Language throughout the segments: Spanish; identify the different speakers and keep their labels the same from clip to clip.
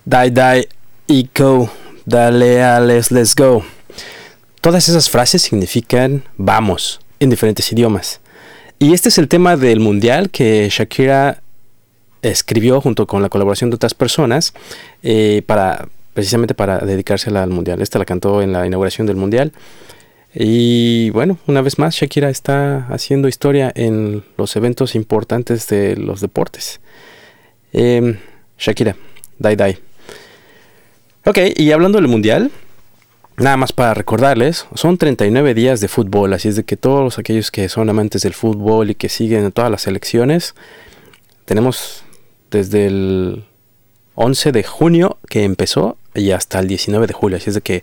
Speaker 1: Die, die, y go. Dale, Alex, let's go. Todas esas frases significan vamos en diferentes idiomas. Y este es el tema del mundial que Shakira escribió junto con la colaboración de otras personas precisamente para dedicársela al mundial. Esta la cantó en la inauguración del mundial. Y bueno, una vez más Shakira está haciendo historia en los eventos importantes de los deportes. Shakira, die die. Ok, y hablando del mundial, nada más para recordarles, son 39 días de fútbol, así es de que todos aquellos que son amantes del fútbol y que siguen todas las selecciones, tenemos desde el 11 de junio que empezó y hasta el 19 de julio, así es de que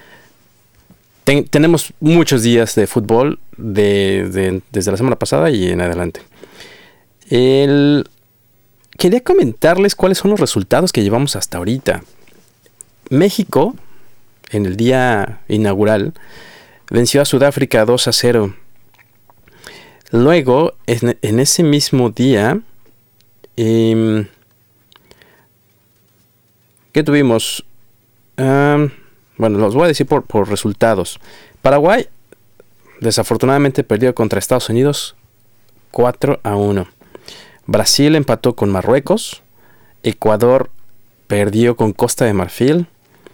Speaker 1: tenemos muchos días de fútbol desde la semana pasada y en adelante. Quería comentarles cuáles son los resultados que llevamos hasta ahorita. México, en el día inaugural, venció a Sudáfrica 2-0. Luego, en ese mismo día, ¿qué tuvimos? Bueno, los voy a decir por resultados. Paraguay, desafortunadamente, perdió contra Estados Unidos 4-1. Brasil empató con Marruecos. Ecuador perdió con Costa de Marfil.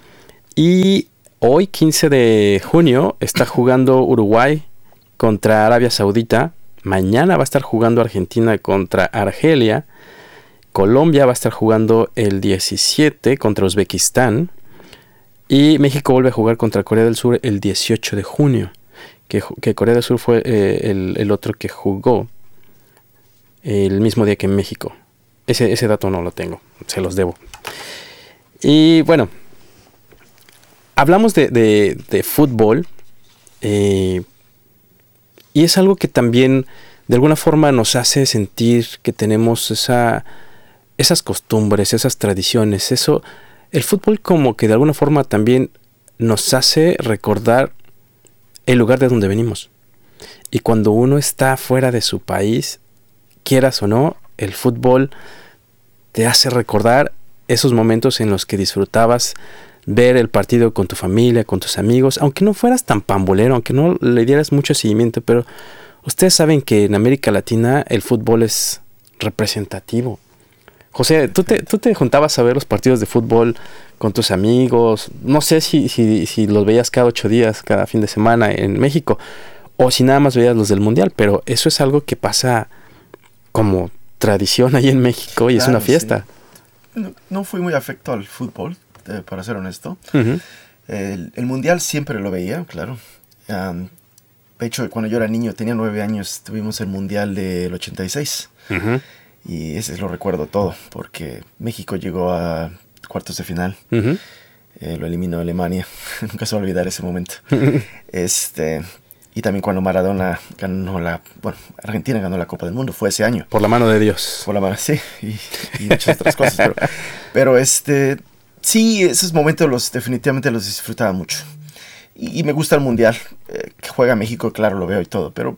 Speaker 1: Y hoy, 15 de junio, está jugando Uruguay contra Arabia Saudita. Mañana va a estar jugando Argentina contra Argelia. Colombia va a estar jugando el 17 contra Uzbekistán. Y México vuelve a jugar contra Corea del Sur el 18 de junio. Que Corea del Sur fue el otro que jugó el mismo día que México. Ese dato no lo tengo, se los debo. Y bueno, hablamos de fútbol. Y es algo que también de alguna forma nos hace sentir que tenemos esas costumbres, esas tradiciones. El fútbol como que de alguna forma también nos hace recordar el lugar de donde venimos. Y cuando uno está fuera de su país, quieras o no, el fútbol te hace recordar esos momentos en los que disfrutabas ver el partido con tu familia, con tus amigos, aunque no fueras tan pambolero, aunque no le dieras mucho seguimiento, pero ustedes saben que en América Latina el fútbol es representativo. José, ¿tú te juntabas a ver los partidos de fútbol con tus amigos? No sé si los veías cada 8 días, cada fin de semana en México, o si nada más veías los del Mundial, pero eso es algo que pasa como tradición ahí en México y claro, es una fiesta.
Speaker 2: Sí. No fui muy afecto al fútbol, para ser honesto.
Speaker 1: Uh-huh.
Speaker 2: El Mundial siempre lo veía, claro. De hecho, cuando yo era niño, tenía 9 años, tuvimos el Mundial del 86.
Speaker 1: Uh-huh.
Speaker 2: Y ese lo recuerdo todo, porque México llegó a cuartos de final.
Speaker 1: Uh-huh.
Speaker 2: Lo eliminó Alemania. Nunca se va a olvidar ese momento. Y también cuando Maradona ganó Argentina ganó la Copa del Mundo, fue ese año.
Speaker 1: Por la mano de Dios.
Speaker 2: Por la mano, sí, y muchas otras cosas. Pero sí, esos momentos definitivamente los disfrutaba mucho. Y me gusta el Mundial. Que juega México, claro, lo veo y todo, pero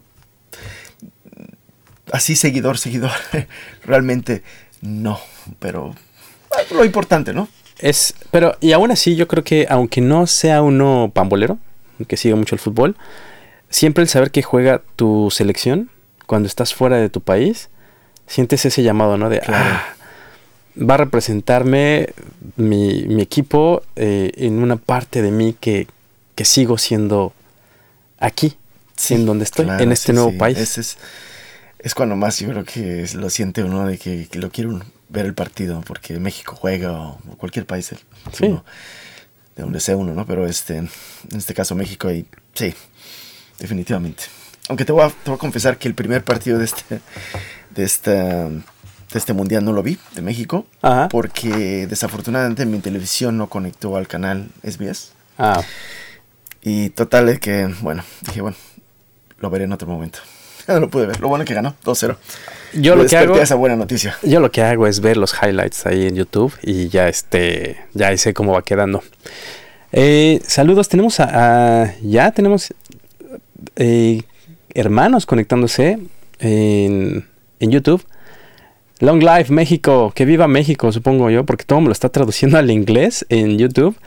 Speaker 2: así seguidor, realmente no, pero lo importante, ¿no?
Speaker 1: Pero y aún así yo creo que aunque no sea uno pambolero, que siga mucho el fútbol, siempre el saber que juega tu selección cuando estás fuera de tu país, sientes ese llamado, ¿no? De,
Speaker 2: claro.
Speaker 1: Va a representarme mi equipo en una parte de mí que sigo siendo aquí, sí, en donde estoy, claro, en este nuevo país.
Speaker 2: Es cuando más yo creo que lo siente uno de que lo quiere uno ver el partido, porque México juega o cualquier país,
Speaker 1: sí,
Speaker 2: de donde sea uno, ¿no? Pero en este caso México, y sí, definitivamente. Aunque te voy a confesar que el primer partido de este mundial no lo vi, de México.
Speaker 1: Ajá.
Speaker 2: Porque desafortunadamente mi televisión no conectó al canal SBS.
Speaker 1: Ah.
Speaker 2: Y total es que, dije, lo veré en otro momento. No lo pude ver. Lo bueno es que ganó 2-0.
Speaker 1: Yo lo que hago,
Speaker 2: esa buena noticia.
Speaker 1: Yo lo que hago es ver los highlights ahí en YouTube y ya ahí sé cómo va quedando. Saludos, tenemos ya tenemos hermanos conectándose en YouTube. Long Life México, que viva México, supongo yo, porque todo me lo está traduciendo al inglés en YouTube.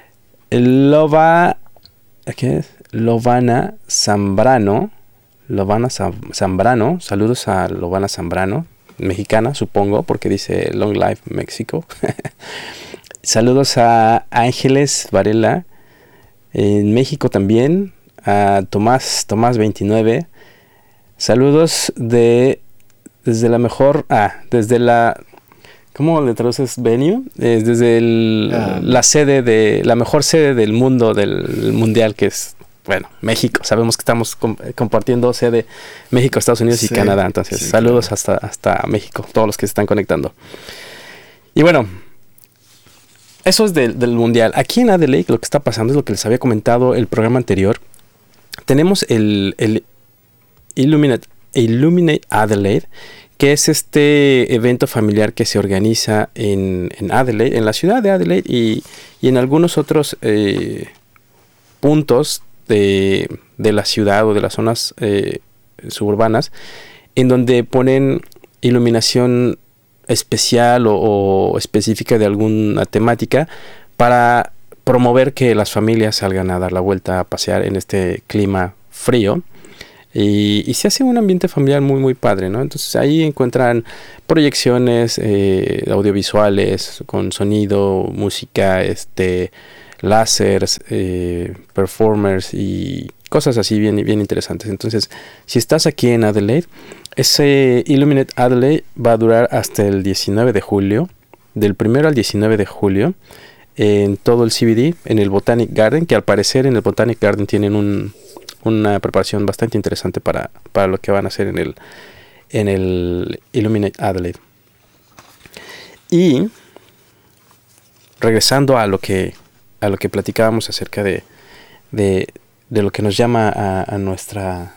Speaker 1: ¿Qué es? Lovana Zambrano. Zambrano. Saludos a Lovana Zambrano, mexicana, supongo, porque dice Long Life México. Saludos a Ángeles Varela, en México también. A Tomás 29. Saludos desde la ¿cómo le traduces venue? Desde la sede la mejor sede del mundo, del mundial, que es, bueno, México. Sabemos que estamos compartiendo sede México, Estados Unidos y Canadá. Entonces, saludos claro. hasta México, todos los que se están conectando. Y bueno, eso es del mundial. Aquí en Adelaide lo que está pasando es lo que les había comentado el programa anterior. Tenemos el Illuminate Adelaide, que es este evento familiar que se organiza en Adelaide, en la ciudad de Adelaide y en algunos otros puntos de la ciudad o de las zonas suburbanas, en donde ponen iluminación especial o específica de alguna temática para promover que las familias salgan a dar la vuelta a pasear en este clima frío. Y se hace un ambiente familiar muy muy padre, ¿no? Entonces ahí encuentran proyecciones audiovisuales con sonido, música, láseres, performers y cosas así bien interesantes. Entonces, si estás aquí en Adelaide, ese Illuminate Adelaide va a durar hasta el 19 de julio, del 1 al 19 de julio, en todo el CBD, en el Botanic Garden, que al parecer en el Botanic Garden tienen una preparación bastante interesante para lo que van a hacer en el Illuminate Adelaide. Y regresando a lo que platicábamos acerca de lo que nos llama a nuestras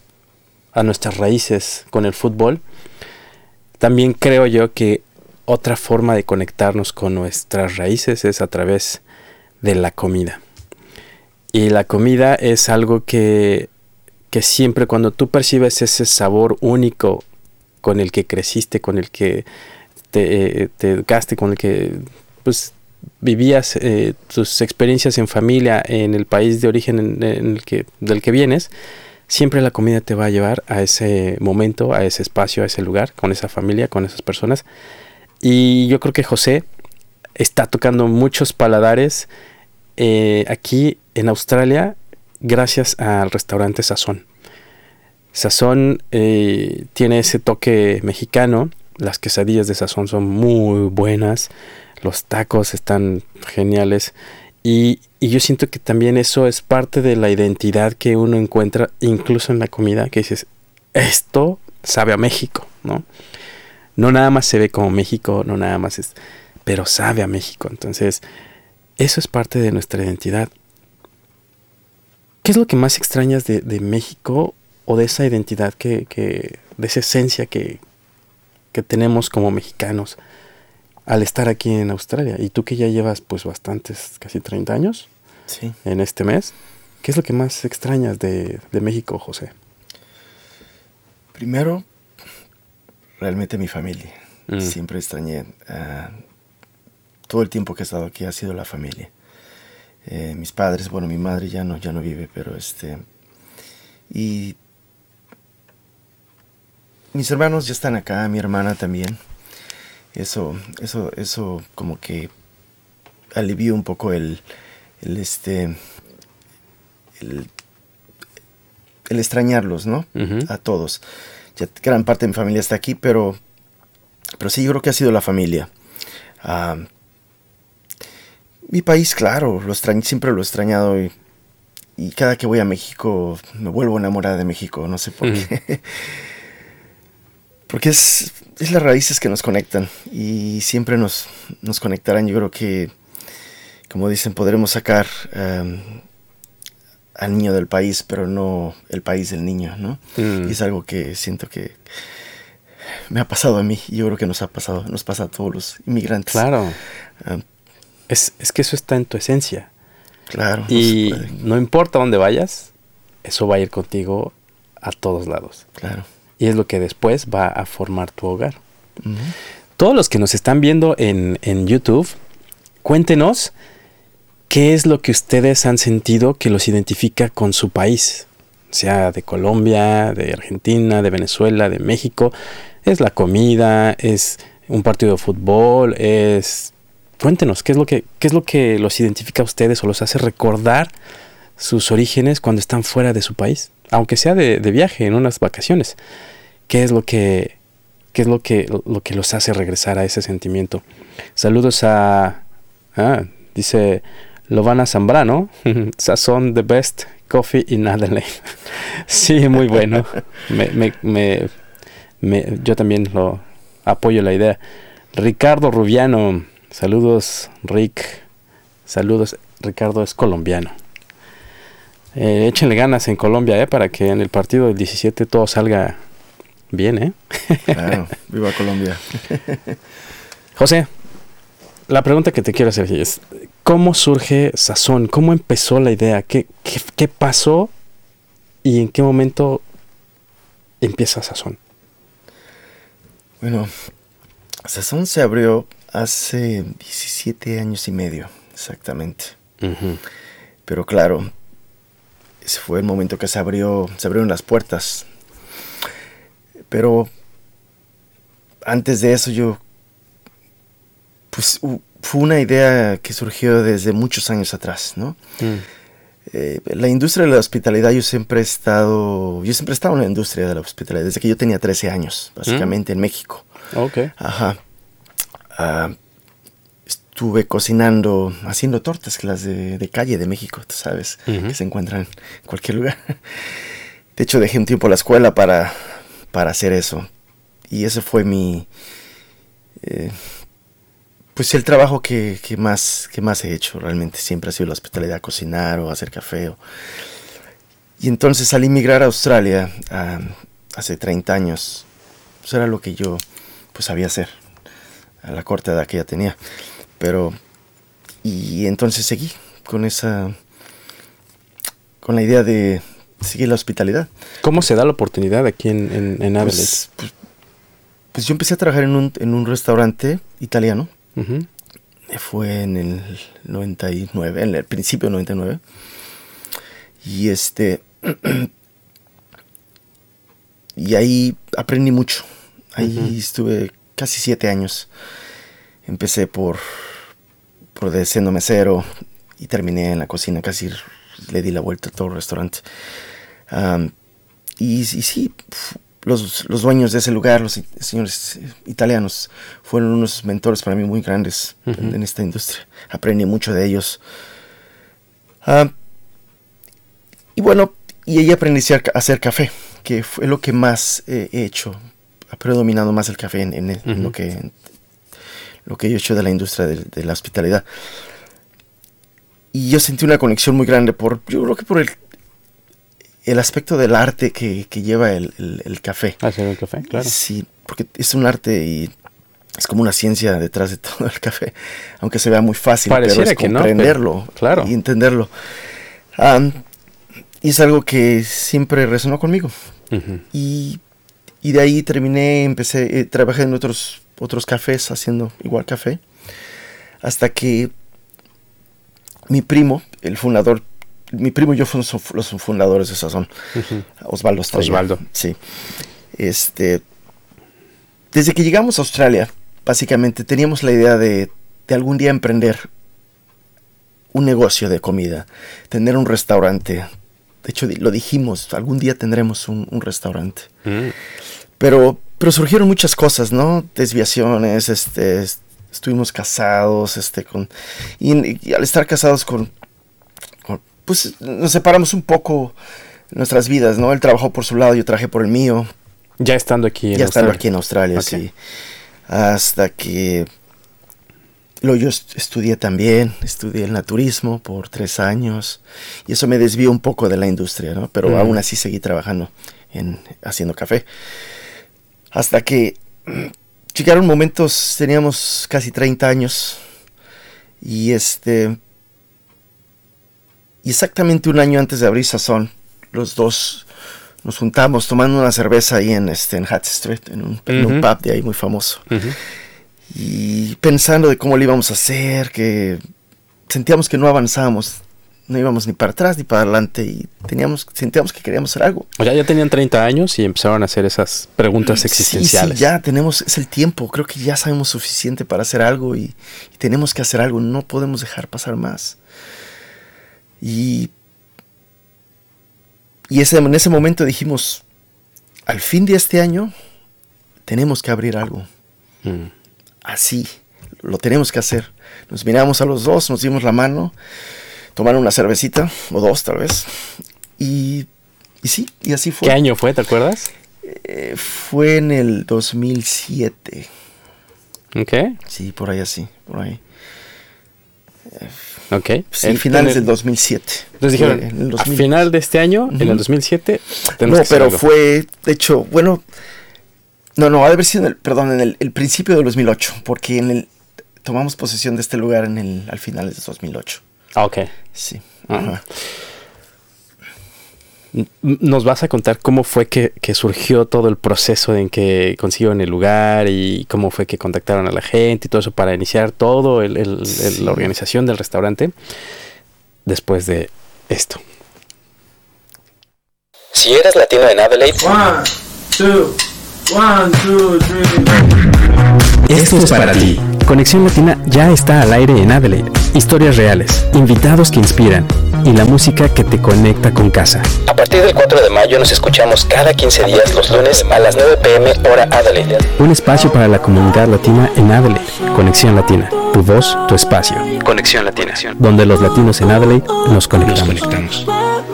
Speaker 1: raíces con el fútbol, también creo yo que otra forma de conectarnos con nuestras raíces es a través de la comida. Y la comida es algo que siempre, cuando tú percibes ese sabor único con el que creciste, con el que te educaste, con el que pues vivías tus experiencias en familia en el país de origen del que vienes, siempre la comida te va a llevar a ese momento, a ese espacio, a ese lugar, con esa familia, con esas personas. Y yo creo que José está tocando muchos paladares aquí en Australia gracias al restaurante Sazón. Sazón tiene ese toque mexicano. Las quesadillas de Sazón son muy buenas. Los tacos están geniales. Y yo siento que también eso es parte de la identidad que uno encuentra incluso en la comida, que dices, esto sabe a México, ¿no? No nada más se ve como México, no nada más es, pero sabe a México. Entonces, eso es parte de nuestra identidad. ¿Qué es lo que más extrañas de México o de esa identidad de esa esencia que tenemos como mexicanos al estar aquí en Australia? Y tú que ya llevas pues bastantes, casi 30 años,
Speaker 2: sí,
Speaker 1: en este mes, ¿qué es lo que más extrañas de México, José?
Speaker 2: Primero, realmente mi familia. Siempre extrañé. Todo el tiempo que he estado aquí ha sido la familia. Mis padres, bueno, mi madre ya no vive, pero y mis hermanos ya están acá, mi hermana también. Eso como que alivió un poco el extrañarlos, ¿no? Uh-huh. A todos. Ya gran parte de mi familia está aquí, pero sí, yo creo que ha sido la familia. Mi país, claro, siempre lo he extrañado y cada que voy a México me vuelvo a enamorar de México, no sé por qué. Porque es las raíces que nos conectan y siempre nos conectarán. Yo creo que, como dicen, podremos sacar al niño del país, pero no el país del niño, ¿no? Y es algo que siento que me ha pasado a mí y yo creo que nos pasa a todos los inmigrantes.
Speaker 1: Claro. Es que eso está en tu esencia.
Speaker 2: Claro.
Speaker 1: Y no importa dónde vayas, eso va a ir contigo a todos lados.
Speaker 2: Claro.
Speaker 1: Y es lo que después va a formar tu hogar. Todos los que nos están viendo en YouTube, cuéntenos qué es lo que ustedes han sentido que los identifica con su país, sea de Colombia, de Argentina, de Venezuela, de México. ¿Es la comida? ¿Es un partido de fútbol? Cuéntenos, ¿qué es lo que los identifica a ustedes o los hace recordar sus orígenes cuando están fuera de su país? Aunque sea de viaje, en unas vacaciones. ¿Qué es lo que los hace regresar a ese sentimiento? Saludos dice Lovana Zambrano, Sazón the best coffee in Adelaide. Sí, muy bueno. Yo también lo apoyo la idea. Ricardo Rubiano, saludos Rick. Saludos, Ricardo es colombiano. Échenle ganas en Colombia, para que en el partido del 17 todo salga bien,
Speaker 2: Claro, viva Colombia.
Speaker 1: José, la pregunta que te quiero hacer es, ¿cómo surge Sazón? ¿Cómo empezó la idea? ¿Qué pasó? ¿Y en qué momento empieza Sazón?
Speaker 2: Bueno, Sazón se abrió hace 17 años y medio, exactamente.
Speaker 1: Uh-huh.
Speaker 2: Pero claro, ese fue el momento que se abrieron las puertas. Pero antes de eso fue una idea que surgió desde muchos años atrás, ¿no? La industria de la hospitalidad, yo siempre he estado en la industria de la hospitalidad desde que yo tenía 13 años, básicamente, en México.
Speaker 1: Okay.
Speaker 2: Ajá. Estuve cocinando, haciendo tortas, las de calle de México, tú sabes, que se encuentran en cualquier lugar. De hecho, dejé un tiempo la escuela para hacer eso. Y ese fue el trabajo que más he hecho realmente. Siempre ha sido la hospitalidad, cocinar o hacer café. Y entonces al emigrar a Australia hace 30 años, pues era lo que yo sabía hacer a la corta edad que ya tenía. Y entonces seguí con la idea de seguir la hospitalidad.
Speaker 1: ¿Cómo se da la oportunidad aquí en Adelaide?
Speaker 2: Pues yo empecé a trabajar en un restaurante italiano.
Speaker 1: Uh-huh.
Speaker 2: Fue en el 99, en el principio del 99. Y y ahí aprendí mucho. Ahí estuve casi 7 años. Empecé por siendo mesero y terminé en la cocina. Casi le di la vuelta a todo el restaurante. Y sí, los dueños de ese lugar, los señores italianos, fueron unos mentores para mí muy grandes en esta industria. Aprendí mucho de ellos. Y ahí aprendí a hacer café, que fue lo que más he hecho. Ha predominado más el café en lo que yo he hecho de la industria de la hospitalidad. Y yo sentí una conexión muy grande yo creo que por el aspecto del arte que lleva el café.
Speaker 1: Hacer el café, claro.
Speaker 2: Sí, porque es un arte y es como una ciencia detrás de todo el café, aunque se vea muy fácil.
Speaker 1: Pareciera
Speaker 2: pero es
Speaker 1: que
Speaker 2: comprenderlo,
Speaker 1: no, pero, claro,
Speaker 2: y entenderlo. Y es algo que siempre resonó conmigo.
Speaker 1: Uh-huh.
Speaker 2: Y de ahí trabajé en otros cafés haciendo igual café, hasta que mi primo y yo fuimos los fundadores de Sazón.
Speaker 1: Uh-huh.
Speaker 2: Osvaldo. Sí. Desde que llegamos a Australia, básicamente teníamos la idea de algún día emprender un negocio de comida, tener un restaurante. De hecho, lo dijimos, algún día tendremos un restaurante. Pero surgieron muchas cosas, ¿no? Desviaciones, estuvimos casados, y al estar casados pues nos separamos un poco nuestras vidas, ¿no? Él trabajó por su lado, yo trabajé por el mío.
Speaker 1: Ya estando aquí
Speaker 2: en Australia, okay. Sí. Hasta que yo estudié el naturismo por 3 años, y eso me desvió un poco de la industria, ¿no? Pero aún así seguí trabajando haciendo café. Hasta que llegaron momentos, teníamos casi 30 años, y exactamente un año antes de abrir Sazón, los dos nos juntamos tomando una cerveza ahí en Hat Street, en un pub de ahí muy famoso. Y pensando de cómo le íbamos a hacer, que sentíamos que no avanzábamos, no íbamos ni para atrás ni para adelante y sentíamos que queríamos hacer algo.
Speaker 1: O sea, ya tenían 30 años y empezaron a hacer esas preguntas existenciales.
Speaker 2: Sí, ya es el tiempo, creo que ya sabemos suficiente para hacer algo y tenemos que hacer algo, no podemos dejar pasar más. Y en ese momento dijimos, al fin de este año tenemos que abrir algo. Así, lo tenemos que hacer. Nos miramos a los dos, nos dimos la mano, tomaron una cervecita, o dos tal vez, y sí, y así fue.
Speaker 1: ¿Qué año fue, te acuerdas?
Speaker 2: Fue en el 2007.
Speaker 1: Ok.
Speaker 2: Sí, por ahí así, por ahí.
Speaker 1: Ok.
Speaker 2: Sí, finales del 2007.
Speaker 1: Entonces dijeron, a final de este año, en el 2007,
Speaker 2: no, pero algo. Fue, de hecho, bueno, no, ha de haber sido, en el principio del 2008, porque tomamos posesión de este lugar al final del 2008.
Speaker 1: Ah, ok.
Speaker 2: Sí.
Speaker 1: Ajá. ¿Nos vas a contar cómo fue que surgió todo el proceso en que consiguieron el lugar y cómo fue que contactaron a la gente y todo eso para iniciar todo la organización del restaurante después de esto? Si eres latino en Adelaide,
Speaker 3: 1, 2, 3.
Speaker 1: Esto es para ti. Conexión Latina ya está al aire en Adelaide. Historias reales, invitados que inspiran y la música que te conecta con casa. A partir del 4 de mayo nos escuchamos cada 15 días los lunes a las 9 p.m. hora Adelaide. Un espacio para la comunidad latina en Adelaide. Conexión Latina. Tu voz, tu espacio. Conexión Latina. Donde los latinos en Adelaide nos conectamos.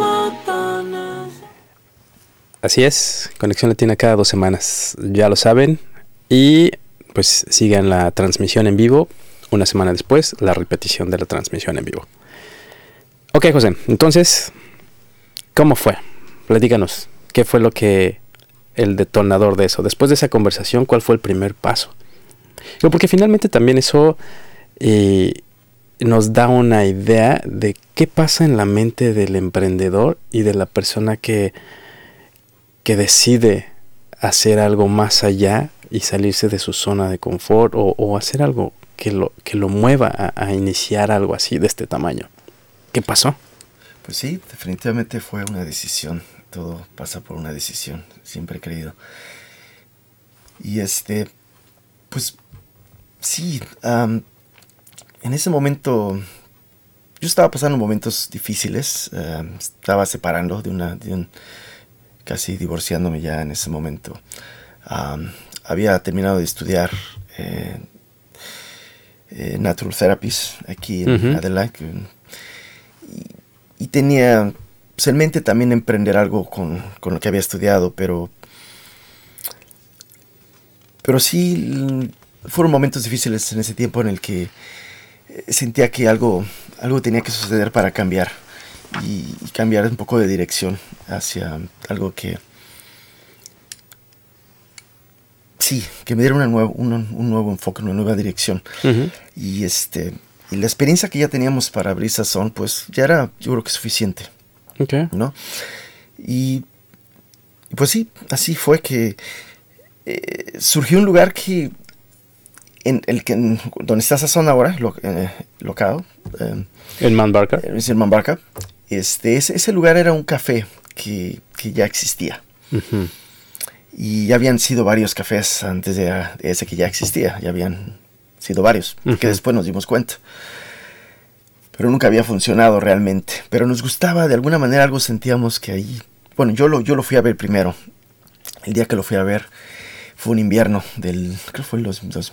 Speaker 1: Así es. Conexión Latina cada 2 semanas. Ya lo saben. Y pues sigan la transmisión en vivo. Una semana después, la repetición de la transmisión en vivo. Ok, José. Entonces, ¿cómo fue? Platícanos. ¿Qué fue el detonador de eso? Después de esa conversación, ¿cuál fue el primer paso? Porque finalmente también eso nos da una idea de qué pasa en la mente del emprendedor y de la persona que decide hacer algo más allá y salirse de su zona de confort o hacer algo que lo mueva a iniciar algo así de este tamaño. ¿Qué pasó?
Speaker 2: Pues sí, definitivamente fue una decisión. Todo pasa por una decisión, siempre he creído. Y pues sí, en ese momento yo estaba pasando momentos difíciles. Estaba separando casi divorciándome ya en ese momento. Había terminado de estudiar Natural Therapies aquí en Adelaide y tenía pues, en mente también emprender algo con lo que había estudiado, pero sí fueron momentos difíciles en ese tiempo en el que sentía que algo tenía que suceder para cambiar y cambiar un poco de dirección hacia algo que me diera un nuevo enfoque, una nueva dirección. Y la experiencia que ya teníamos para abrir Sazón, pues ya era, yo creo que suficiente.
Speaker 1: Okay.
Speaker 2: ¿No? Y pues sí, así fue que surgió un lugar donde está Sazón ahora, locado.
Speaker 1: ¿En Mount Barker?
Speaker 2: Es en Mount Barker. Ese lugar era un café que ya existía. Y ya habían sido varios cafés antes de ese que ya existía. Ya habían sido varios, que después nos dimos cuenta. Pero nunca había funcionado realmente. Pero nos gustaba, de alguna manera algo sentíamos que ahí... Bueno, yo lo fui a ver primero. El día que lo fui a ver fue un invierno creo que fue el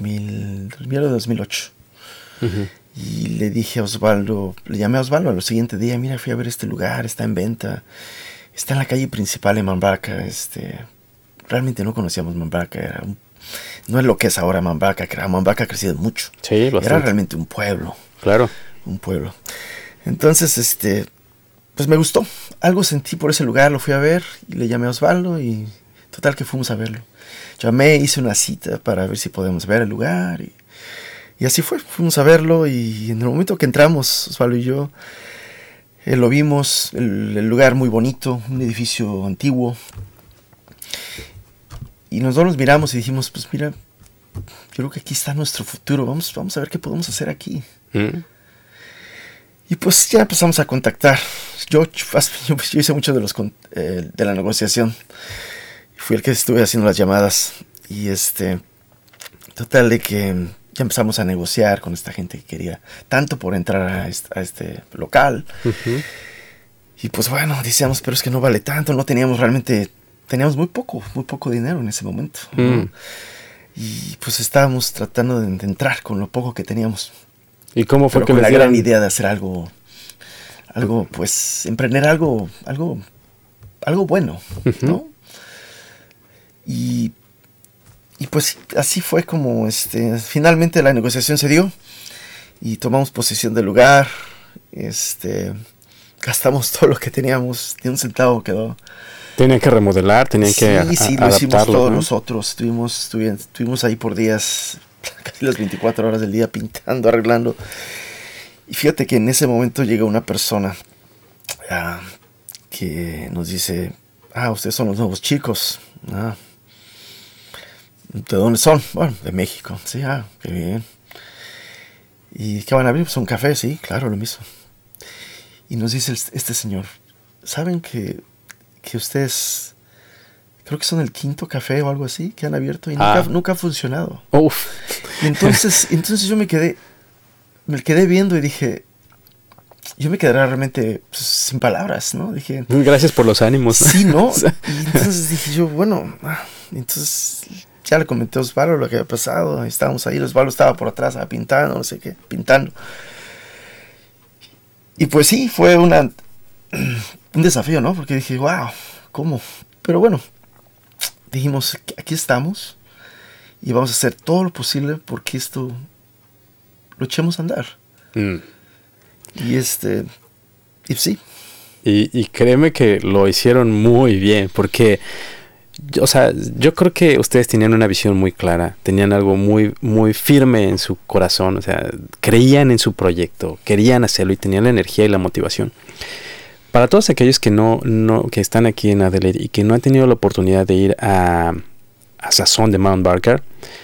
Speaker 2: 2008. Y le dije a Osvaldo, le llamé a Osvaldo al siguiente día, mira, fui a ver este lugar, está en venta. Está en la calle principal en Mambaca, realmente no conocíamos Mambaca, no es lo que es ahora Mambaca, que Mambaca ha crecido mucho.
Speaker 1: Sí, bastante.
Speaker 2: Era realmente un pueblo.
Speaker 1: Claro.
Speaker 2: Un pueblo. Entonces, pues me gustó. Algo sentí por ese lugar, lo fui a ver y le llamé a Osvaldo y total que fuimos a verlo. Llamé, hice una cita para ver si podemos ver el lugar y así fue. Fuimos a verlo y en el momento que entramos, Osvaldo y yo, lo vimos, el lugar muy bonito, un edificio antiguo, Y nosotros nos miramos y dijimos, pues mira, yo creo que aquí está nuestro futuro, vamos a ver qué podemos hacer aquí. Y pues ya empezamos a contactar. Yo hice mucho de la negociación. Fui el que estuve haciendo las llamadas. Y total de que ya empezamos a negociar con esta gente que quería tanto por entrar a este local. Uh-huh. Y pues bueno, decíamos, pero es que no vale tanto, teníamos muy poco dinero en ese momento, ¿no? Y pues estábamos tratando de entrar con lo poco que teníamos.
Speaker 1: ¿Y cómo fue
Speaker 2: pero que con la gran idea de hacer algo, pues, emprender algo bueno, uh-huh. ¿no? Y pues así fue como finalmente la negociación se dio y tomamos posesión del lugar. Gastamos todo lo que teníamos, ni un centavo quedó.
Speaker 1: Tenían que remodelar, tenían que adaptarlo.
Speaker 2: Sí, lo hicimos todos, ¿no? Nosotros. Estuvimos ahí por días, casi las 24 horas del día, pintando, arreglando. Y fíjate que en ese momento llega una persona que nos dice, ustedes son los nuevos chicos. ¿De dónde son? Bueno, de México. Sí, qué bien. ¿Y qué van a abrir? Pues un café, sí, claro, lo mismo. Y nos dice este señor, ¿saben que ustedes, creo que son el 5º café o algo así, que han abierto y nunca ha funcionado?
Speaker 1: Uf.
Speaker 2: Y entonces yo me quedé viendo y dije, yo me quedé realmente pues, sin palabras, ¿no? Dije,
Speaker 1: gracias por los ánimos.
Speaker 2: Sí, ¿no? Y entonces dije yo, bueno, entonces ya le comenté a Osvaldo lo que había pasado, estábamos ahí, Osvaldo estaba por atrás pintando, no sé qué, pintando. Y pues sí, fue un desafío, ¿no? Porque dije, wow, ¿cómo? Pero bueno, dijimos, aquí estamos y vamos a hacer todo lo posible porque esto lo echemos a andar. Y sí.
Speaker 1: Y créeme que lo hicieron muy bien, porque, o sea, yo creo que ustedes tenían una visión muy clara, tenían algo muy, muy firme en su corazón, o sea, creían en su proyecto, querían hacerlo y tenían la energía y la motivación. Para todos aquellos que que están aquí en Adelaide y que no han tenido la oportunidad de ir a Sazón de Mount Barker,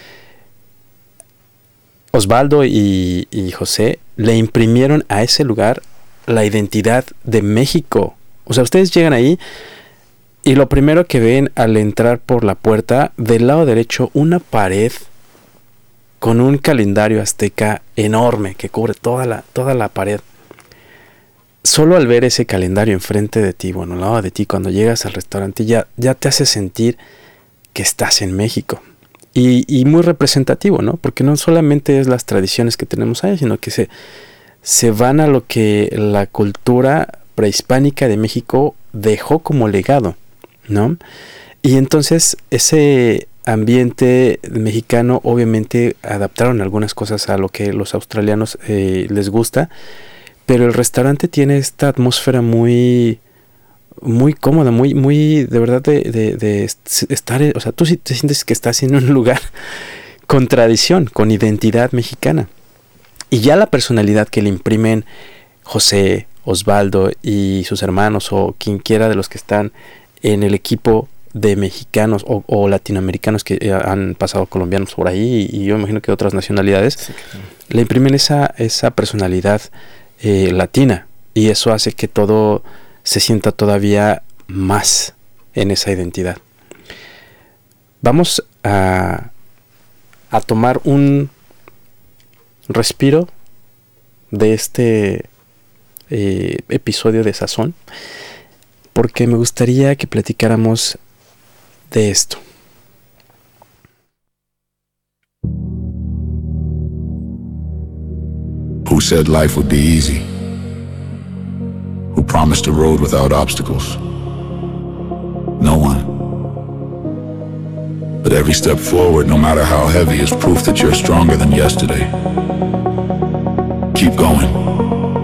Speaker 1: Osvaldo y José le imprimieron a ese lugar la identidad de México. O sea, ustedes llegan ahí y lo primero que ven al entrar por la puerta, del lado derecho, una pared con un calendario azteca enorme que cubre toda la pared. Solo al ver ese calendario enfrente de ti, bueno, al lado de ti, cuando llegas al restaurante, ya te hace sentir que estás en México. Y muy representativo, ¿no? Porque no solamente es las tradiciones que tenemos ahí, sino que se van a lo que la cultura prehispánica de México dejó como legado, ¿no? Y entonces ese ambiente mexicano, obviamente adaptaron algunas cosas a lo que los australianos les gusta, pero el restaurante tiene esta atmósfera muy cómoda, muy de verdad de estar, o sea, tú sí te sientes que estás en un lugar con tradición, con identidad mexicana. Y ya la personalidad que le imprimen José, Osvaldo y sus hermanos o quien quiera de los que están en el equipo de mexicanos o latinoamericanos que han pasado colombianos por ahí y yo imagino que otras nacionalidades, sí, claro, le imprimen esa personalidad latina, y eso hace que todo se sienta todavía más en esa identidad. Vamos a tomar un respiro de este episodio de Sazón, porque me gustaría que platicáramos de esto.
Speaker 4: Who said life would be easy? Who promised a road without obstacles? No one. But every step forward, no matter how heavy, is proof that you're stronger than yesterday. Keep going.